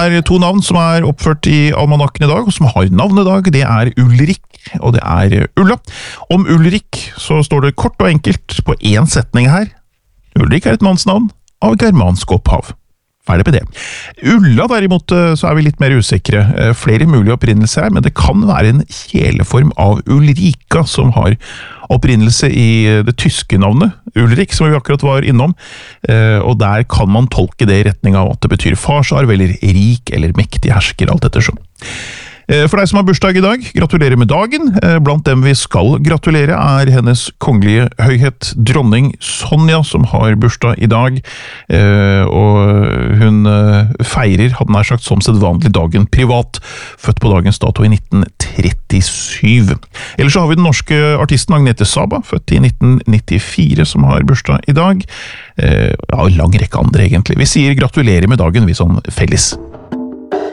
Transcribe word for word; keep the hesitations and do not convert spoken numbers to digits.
er to navn som er oppført i almanakken i dag, og som har navnedag. Det er Ulrik, og det er Ulla. Om Ulrik så står det kort og enkelt på én setning her. Ulrik er et mannsnavn av germansk opphav. Ferdig med det. Ulla derimot, så er vi litt mer usikre. Flere mulige opprinnelser her, men det kan være en kjeleform av Ulrika, som har opprinnelse i det tyske navnet, Ulrik, som vi akkurat var innom, og der kan man tolke det i retning av at det betyr farsarv, eller rik, eller mektig hersker, alt ettersom. For deg som har bursdag i dag, gratulerer med dagen. Blant dem vi skal gratulere er hennes kongelige høyhet dronning Sonja, som har bursdag i dag, og hun feirer, hadde nær sagt, som sedvanlig dagen privat, født på dagens dato i nitten trettisju. Ellers så har vi den norske artisten Agnete Saba, født i nitten nittifire, som har bursdag i dag. Ja, en lang rekke andre egentlig. Vi sier gratulerer med dagen, vi sånn felles.